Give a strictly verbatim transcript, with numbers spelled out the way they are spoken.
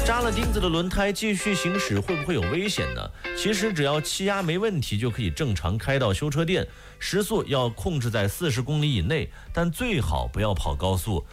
扎了钉子的轮胎继续行驶会不会有危险呢？其实只要气压没问题，就可以正常开到修车店，时速要控制在四十公里以内，但最好不要跑高速。